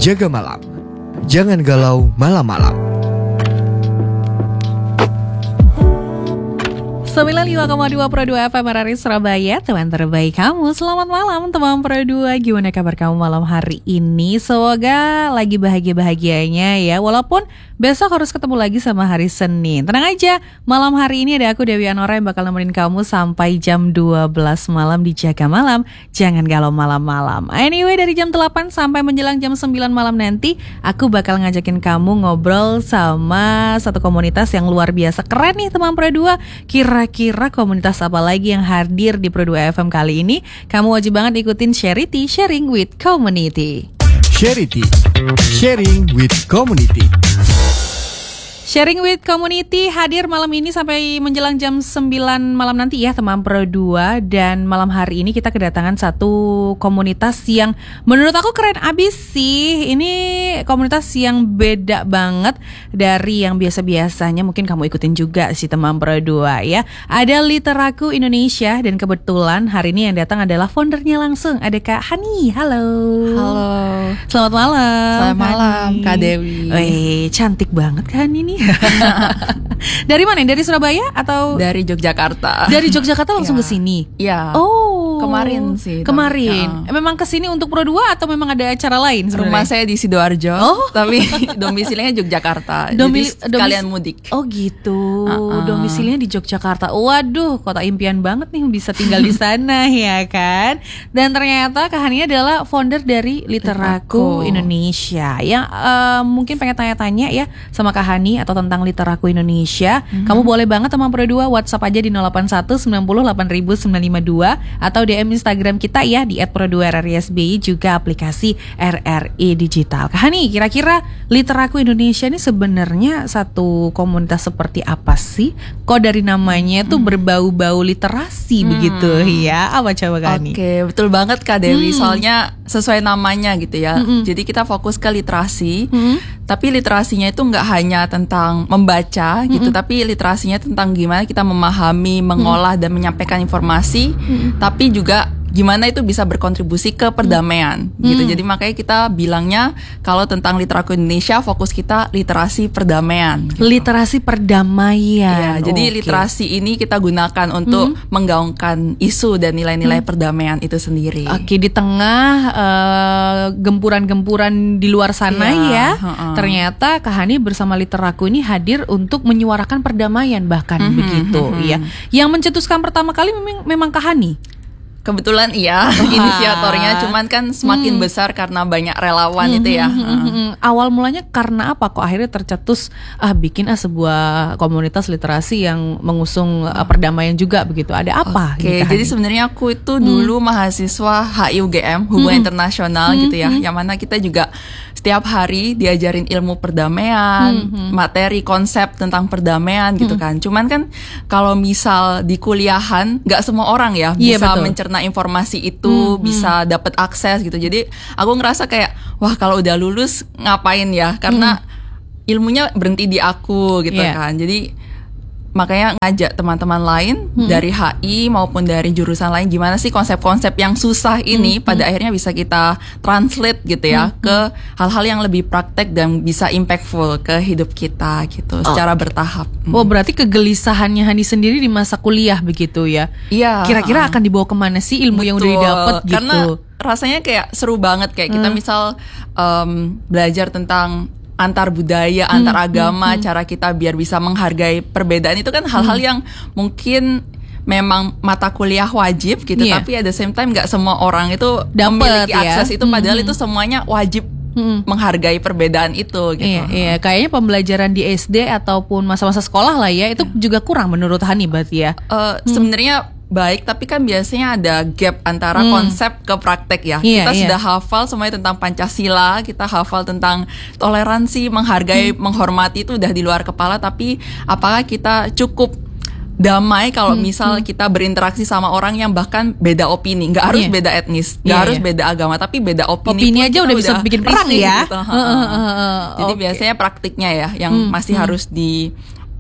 Jaga malam. Jangan galau malam-malam. 95,2 Pro 2 FM RRI Surabaya, teman terbaik kamu. Selamat malam teman Pro 2. Gimana kabar kamu malam hari ini? Semoga lagi bahagia-bahagianya ya. Walaupun besok harus ketemu lagi sama hari Senin. Tenang aja, malam hari ini ada aku Dewi Anora yang bakal nemenin kamu sampai jam 12 malam di Jaga Malam. Jangan galau malam-malam. Anyway, dari jam 8 sampai menjelang jam 9 malam nanti, aku bakal ngajakin kamu ngobrol sama satu komunitas yang luar biasa keren nih teman Pro 2. Kira-kira komunitas apa lagi yang hadir di Pro 2 FM kali ini? Kamu wajib banget ikutin Charity, Sharing with Community. Charity, Sharing with Community. Sharing with Community hadir malam ini sampai menjelang jam 9 malam nanti ya teman Pro 2. Dan malam hari ini kita kedatangan satu komunitas yang menurut aku keren abis sih. Ini komunitas yang beda banget dari yang biasa-biasanya. Mungkin kamu ikutin juga sih teman Pro 2 ya. Ada Literaku Indonesia dan kebetulan hari ini yang datang adalah foundernya langsung. Ada Kak Hani. Halo. Halo. Selamat malam. Selamat malam Kak Dewi. Wih, cantik banget Kak Hani nih. Dari mana? Dari Surabaya atau? Dari Yogyakarta. Dari Yogyakarta langsung Ya. ke sini. Iya. Oh. Kemarin sih. Kemarin. Memang ke sini untuk Pro 2 atau memang ada acara lain sebenarnya? Rumah saya di Sidoarjo, Oh. tapi domisilinya Yogyakarta. Jadi sekalian mudik. Oh gitu. Domisilinya di Yogyakarta. Waduh, kota impian banget nih bisa tinggal di sana ya kan. Dan ternyata Kak Hani adalah founder dari Literaku Indonesia. Yang mungkin pengen tanya-tanya ya sama Kak Hani atau tentang Literaku Indonesia. Kamu boleh banget teman Pro 2 WhatsApp aja di 081 90 8952 atau DM Instagram kita ya di @pro2rrsbi, juga aplikasi RRI Digital. Kak Hani, kira-kira Literaku Indonesia ini sebenarnya satu komunitas seperti apa sih? Kok dari namanya tuh berbau-bau literasi begitu ya? Apa coba Kak Hani? Oke, betul banget Kak Dewi. Soalnya sesuai namanya gitu ya. Jadi kita fokus ke literasi. Tapi literasinya itu nggak hanya tentang membaca gitu, tapi literasinya tentang gimana kita memahami, mengolah dan menyampaikan informasi, tapi juga gimana itu bisa berkontribusi ke perdamaian gitu. Jadi makanya kita bilangnya kalau tentang Literaku Indonesia fokus kita literasi perdamaian gitu. Literasi perdamaian. Ya, jadi literasi ini kita gunakan untuk menggaungkan isu dan nilai-nilai perdamaian itu sendiri. Oke, di tengah gempuran-gempuran di luar sana ya, ternyata Kak Hani bersama Literaku ini hadir untuk menyuarakan perdamaian bahkan begitu ya. Yang mencetuskan pertama kali memang Kak Hani. Kebetulan iya, inisiatornya, cuman kan semakin besar karena banyak relawan itu ya. Awal mulanya karena apa kok akhirnya tercetus bikin sebuah komunitas literasi yang mengusung perdamaian juga begitu? Ada apa? Oke, jadi sebenarnya aku itu dulu mahasiswa HIUGM, Hubungan Internasional gitu ya, yang mana kita juga setiap hari diajarin ilmu perdamaian, materi konsep tentang perdamaian gitu kan. Cuman kan kalau misal di kuliahan nggak semua orang ya bisa mencerna informasi itu, bisa dapat akses gitu. Jadi aku ngerasa kayak wah kalau udah lulus ngapain ya? Karena ilmunya berhenti di aku gitu kan. Jadi makanya ngajak teman-teman lain dari HI maupun dari jurusan lain, gimana sih konsep-konsep yang susah ini pada akhirnya bisa kita translate gitu ya ke hal-hal yang lebih praktek dan bisa impactful ke hidup kita gitu secara bertahap. Oh, berarti kegelisahannya Hani sendiri di masa kuliah begitu ya? Iya. Kira-kira akan dibawa kemana sih ilmu yang udah didapat gitu? Karena rasanya kayak seru banget kayak kita misal belajar tentang antar budaya, antar agama, cara kita biar bisa menghargai perbedaan itu kan hal-hal yang mungkin memang mata kuliah wajib gitu, tapi at the same time nggak semua orang itu memiliki akses itu, padahal itu semuanya wajib menghargai perbedaan itu gitu. Iya, kayaknya pembelajaran di SD ataupun masa-masa sekolah lah ya, itu juga kurang menurut Hani berarti ya? Sebenarnya baik, tapi kan biasanya ada gap antara konsep ke praktek ya. Kita sudah hafal semuanya tentang Pancasila, kita hafal tentang toleransi, menghargai, menghormati, itu udah di luar kepala, tapi apakah kita cukup damai kalau misal kita berinteraksi sama orang yang bahkan beda opini, nggak harus beda etnis, nggak harus beda agama, tapi beda opini aja udah bisa bikin perang ya. Gitu. Jadi biasanya praktiknya ya yang masih harus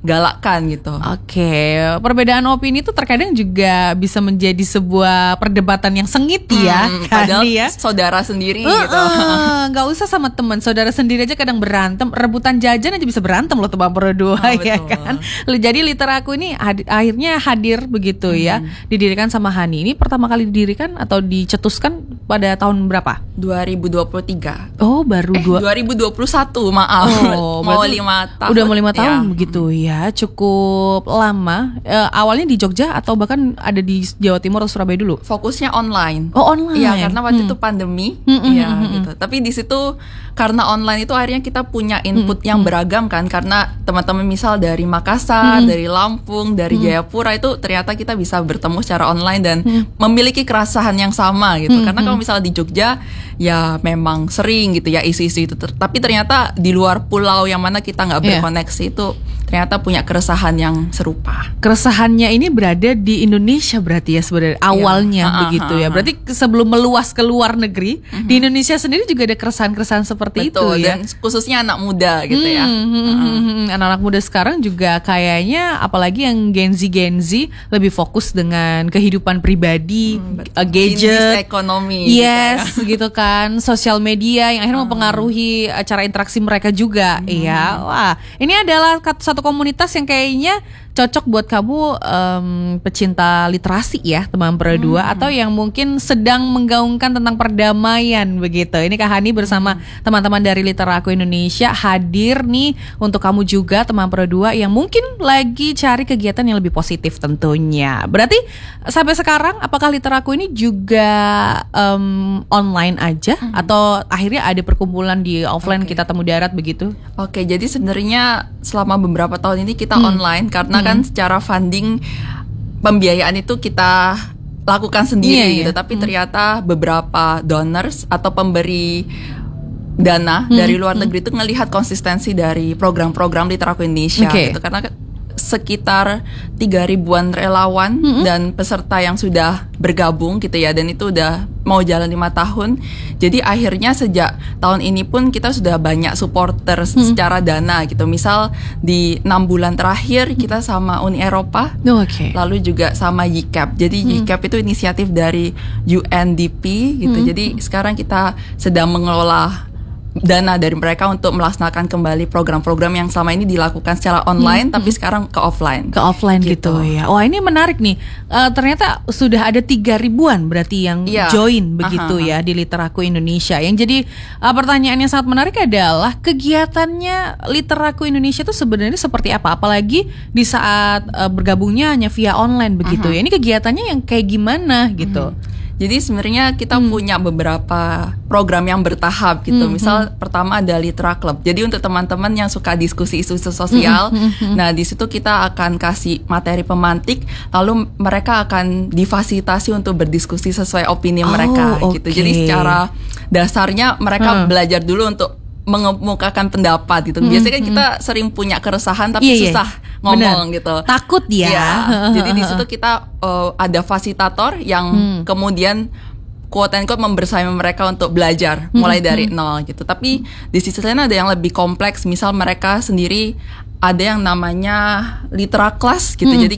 galakkan gitu. Oke, perbedaan opini itu terkadang juga bisa menjadi sebuah perdebatan yang sengit ya, kan Padahal ya. saudara sendiri gitu. Nggak usah sama teman, saudara sendiri aja kadang berantem, rebutan jajan aja bisa berantem loh teman berdua ya betul. kan. Jadi Literaku ini akhirnya hadir begitu ya, didirikan sama Hani. Ini pertama kali didirikan atau dicetuskan pada tahun berapa? 2023. Oh, baru 2021, maaf. Oh, mau berarti 5 tahun. Udah mau 5 tahun ya. begitu ya, cukup lama. Awalnya di Jogja atau bahkan ada di Jawa Timur atau Surabaya dulu? Fokusnya online. Oh, online. Iya, karena waktu itu pandemi. Iya, gitu. Tapi di situ karena online itu akhirnya kita punya input yang beragam kan, karena teman-teman misal dari Makassar, dari Lampung, dari Jayapura itu ternyata kita bisa bertemu secara online dan memiliki keresahan yang sama gitu. Karena kalau misal di Jogja ya memang sering gitu ya isu-isu itu, tapi ternyata di luar pulau yang mana kita nggak berkoneksi itu ternyata punya keresahan yang serupa. Keresahannya ini berada di Indonesia berarti ya sebenarnya awalnya begitu ya. Berarti sebelum meluas ke luar negeri, di Indonesia sendiri juga ada keresahan-keresahan seperti Betul, itu ya. dan khususnya anak muda gitu ya. Anak-anak muda sekarang juga kayaknya apalagi yang Gen Z lebih fokus dengan kehidupan pribadi, gadget, Bisnis ekonomi. yes, gitu kan, sosial media yang akhirnya mempengaruhi cara interaksi mereka juga. Iya, wah, ini adalah satu komunitas yang kayaknya cocok buat kamu pecinta literasi ya, teman berdua, atau yang mungkin sedang menggaungkan tentang perdamaian begitu. Ini Kak Hani bersama teman-teman dari Literaku Indonesia hadir nih untuk kamu juga teman berdua yang mungkin lagi cari kegiatan yang lebih positif tentunya. Berarti sampai sekarang apakah Literaku ini juga online aja atau akhirnya ada perkumpulan di offline kita temu darat begitu? Oke, jadi sebenarnya selama beberapa tahun ini kita online karena kan secara funding pembiayaan itu kita lakukan sendiri gitu. Tapi ternyata beberapa donors atau pemberi dana dari luar negeri itu ngelihat konsistensi dari program-program Literaku Indonesia gitu. Karena sekitar 3.000-an relawan dan peserta yang sudah bergabung gitu ya, dan itu udah mau jalan 5 tahun. Jadi akhirnya sejak tahun ini pun kita sudah banyak supporter secara dana gitu. Misal di 6 bulan terakhir kita sama Uni Eropa, lalu juga sama YCAP. Jadi YCAP itu inisiatif dari UNDP gitu. Jadi sekarang kita sedang mengelola dana dari mereka untuk melaksanakan kembali program-program yang selama ini dilakukan secara online tapi sekarang ke offline. Ke offline gitu ya. Wah, ini menarik nih. Ternyata sudah ada 3.000-an berarti yang join begitu ya di Literaku Indonesia. Yang jadi pertanyaan yang sangat menarik adalah kegiatannya Literaku Indonesia itu sebenarnya seperti apa? Apalagi di saat bergabungnya hanya via online begitu ya. Ini kegiatannya yang kayak gimana gitu? Jadi sebenarnya kita punya beberapa program yang bertahap gitu. Misal pertama ada Litera Club. Jadi untuk teman-teman yang suka diskusi isu-isu sosial, nah di situ kita akan kasih materi pemantik, lalu mereka akan difasilitasi untuk berdiskusi sesuai opini mereka gitu. Jadi secara dasarnya mereka belajar dulu untuk mengemukakan pendapat gitu. Biasanya kan kita sering punya keresahan tapi susah ngomong gitu. Takut ya. Jadi di situ kita ada fasilitator yang kemudian quote and quote membersamai mereka untuk belajar mulai dari nol gitu. Tapi di sisi lain ada yang lebih kompleks. Misal mereka sendiri ada yang namanya litera class gitu. Jadi